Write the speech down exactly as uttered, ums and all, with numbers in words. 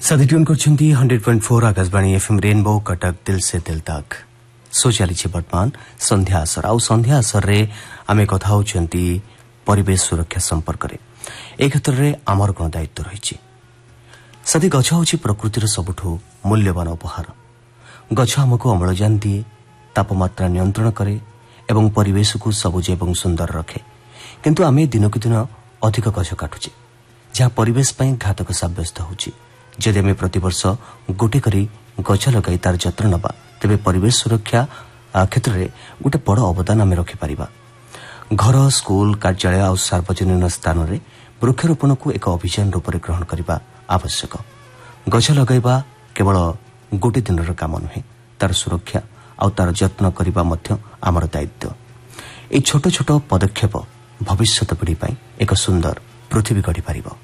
साथी tune करछन्ती hundred point four Akashvani FM rainbow Cuttack दिल से दिल तक सो चली वर्तमान संध्या आसर आउ संध्या आसर रे आमे कथा होचंती परिवेश सुरक्षा संपर्क रे ए क्षेत्र रे आमर कोन दायित्व रहिछि। साथी गछ होछि प्रकृतिर सबुठु मूल्यवान उपहार। गछ हमको अम्लजान दिए, तापमात्रा नियंत्रण करे एवं परिवेश को सबुज एवं सुंदर रखे, किंतु आमे दिनकु दिन अधिक गछ काटुचे जहाँ परिवेश पई घातक साब्यस्त होछि। जदि आमे प्रतिवर्ष गोटे करी गछ लगाई तार जत्न नबा तेबे परिवेश सुरक्षा क्षेत्र में गोटे बड़ अवदान आमे रखि परिबा। घर, स्कूल, कार्यालय और सार्वजनिक स्थान में वृक्षारोपण को एक अभियान रूप में ग्रहण करने आवश्यक। गछ लगाइबा केवल गोटे दिन काम नुहे, तार सुरक्षा और तार जत्न करने मध्य आमर दायित्व। ये छोट छोट पदक्षेप भविष्यत पीढ़ी एक सुंदर पृथ्वी गढ़ी पारिबो।